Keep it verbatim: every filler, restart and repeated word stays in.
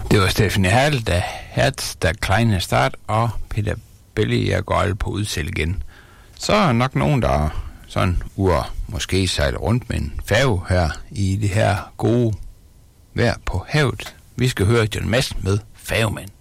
Det var Stephanie Hertel, der Hertz, der Kleine Start, og Peter Belli, jeg går aldrig på udsæt igen. Så er nok nogen, der sådan ur måske sejler rundt med en færge her i det her gode vejr på havet. Vi skal høre John Madsen med Færgemand.